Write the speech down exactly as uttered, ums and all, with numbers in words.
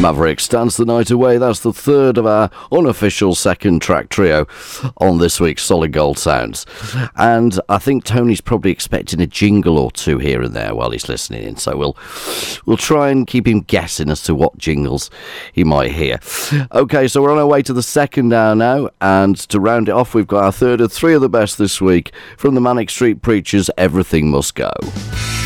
Mavericks Dance the Night Away. That's the third of our unofficial second track trio on this week's Solid Gold Sounds. And I think Tony's probably expecting a jingle or two here and there while he's listening in, so we'll we'll try and keep him guessing as to what jingles he might hear. Okay, so we're on our way to the second hour now, and to round it off, we've got our third of three of the best this week from the Manic Street Preachers, Everything Must Go.